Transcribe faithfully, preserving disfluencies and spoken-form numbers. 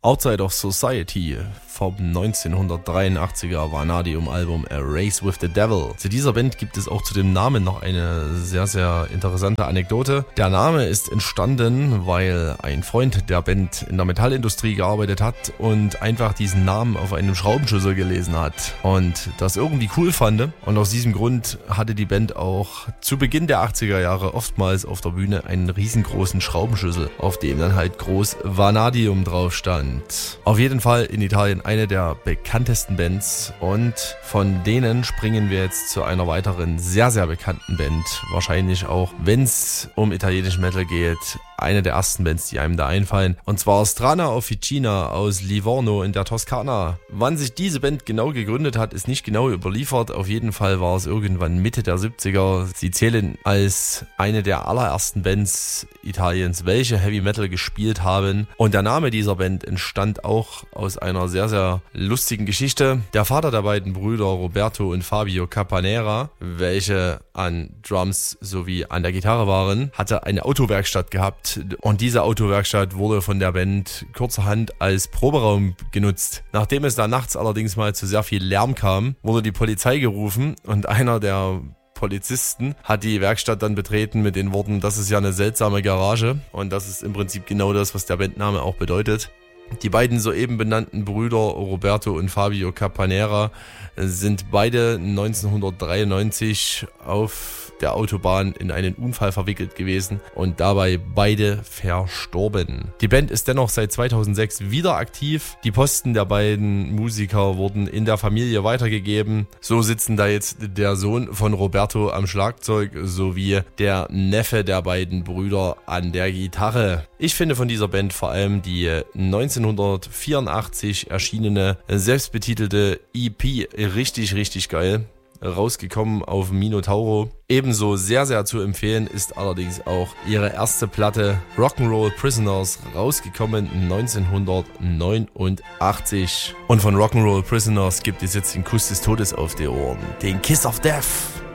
Outside of Society vom neunzehnhundertdreiundachtziger Vanadium-Album A Race with the Devil. Zu dieser Band gibt es auch zu dem Namen noch eine sehr, sehr interessante Anekdote. Der Name ist entstanden, weil ein Freund der Band in der Metallindustrie gearbeitet hat und einfach diesen Namen auf einem Schraubenschlüssel gelesen hat und das irgendwie cool fand. Und aus diesem Grund hatte die Band auch zu Beginn der achtziger Jahre oftmals auf der Bühne einen riesengroßen Schraubenschlüssel, auf dem dann halt groß Vanadium drauf stand. Auf jeden Fall in Italien eine der bekanntesten Bands und von denen springen wir jetzt zu einer weiteren sehr, sehr bekannten Band. Wahrscheinlich auch, wenn es um italienischen Metal geht, eine der ersten Bands, die einem da einfallen. Und zwar Strana Officina aus Livorno in der Toskana. Wann sich diese Band genau gegründet hat, ist nicht genau überliefert. Auf jeden Fall war es irgendwann Mitte der siebziger. Sie zählen als eine der allerersten Bands Italiens, welche Heavy Metal gespielt haben. Und der Name dieser Band entstand auch aus einer sehr, sehr lustigen Geschichte. Der Vater der beiden Brüder Roberto und Fabio Capanera, welche an Drums sowie an der Gitarre waren, hatte eine Autowerkstatt gehabt. Und diese Autowerkstatt wurde von der Band kurzerhand als Proberaum genutzt. Nachdem es da nachts allerdings mal zu sehr viel Lärm kam, wurde die Polizei gerufen und einer der Polizisten hat die Werkstatt dann betreten mit den Worten: Das ist ja eine seltsame Garage. Und das ist im Prinzip genau das, was der Bandname auch bedeutet. Die beiden soeben benannten Brüder Roberto und Fabio Capanera sind beide neunzehnhundertdreiundneunzig auf der Autobahn in einen Unfall verwickelt gewesen und dabei beide verstorben. Die Band ist dennoch seit zweitausendsechs wieder aktiv. Die Posten der beiden Musiker wurden in der Familie weitergegeben. So sitzen da jetzt der Sohn von Roberto am Schlagzeug sowie der Neffe der beiden Brüder an der Gitarre. Ich finde von dieser Band vor allem die neunzehnhundertvierundachtzig erschienene selbstbetitelte E P richtig, richtig geil. Rausgekommen auf Minotauro. Ebenso sehr, sehr zu empfehlen ist allerdings auch ihre erste Platte Rock'n'Roll Prisoners, rausgekommen neunzehnhundertneunundachtzig. Und von Rock'n'Roll Prisoners gibt es jetzt den Kuss des Todes auf die Ohren, den Kiss of Death.